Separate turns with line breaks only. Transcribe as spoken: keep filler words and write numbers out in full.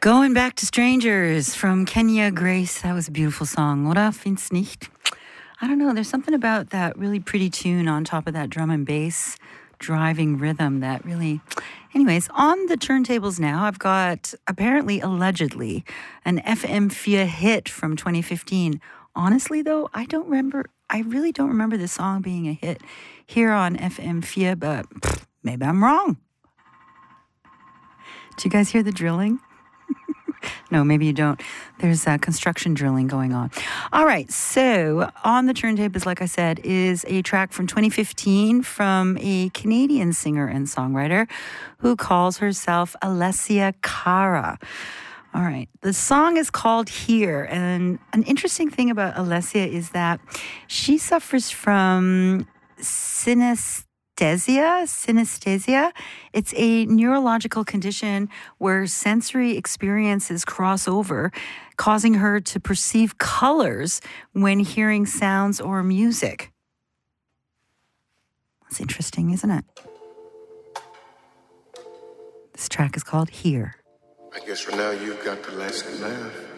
Going Back to Strangers from Kenya Grace. That was a beautiful song. Oder find's nicht? I don't know. There's something about that really pretty tune on top of that drum and bass driving rhythm that really... Anyways, on the turntables now, I've got, apparently, allegedly, an F M four hit from twenty fifteen. Honestly, though, I don't remember... I really don't remember this song being a hit here on F M four, but pff, maybe I'm wrong. Did you guys hear the drilling? No, maybe you don't. There's uh, construction drilling going on. All right, so on the turntables, like I said, is a track from twenty fifteen from a Canadian singer and songwriter who calls herself Alessia Cara. All right, the song is called Here, and an interesting thing about Alessia is that she suffers from synesthesia. Synesthesia, synesthesia. It's a neurological condition where sensory experiences cross over, causing her to perceive colors when hearing sounds or music. That's interesting, isn't it? This track is called Here.
I guess for now you've got the last laugh.